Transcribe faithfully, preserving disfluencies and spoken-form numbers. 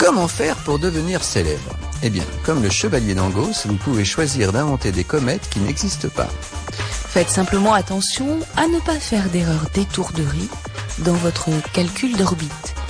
Comment faire pour devenir célèbre? Eh bien, comme le chevalier d'Angos, vous pouvez choisir d'inventer des comètes qui n'existent pas. Faites simplement attention à ne pas faire d'erreurs d'étourderie dans votre calcul d'orbite.